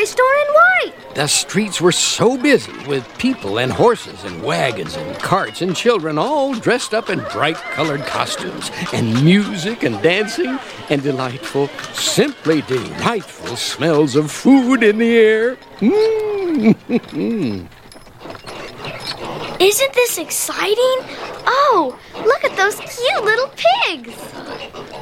Toy Store in white. The streets were so busy with people and horses and wagons and carts and children all dressed up in bright-colored costumes and music and dancing and delightful, simply delightful smells of food in the air. Isn't this exciting? Oh, look at those cute little pigs.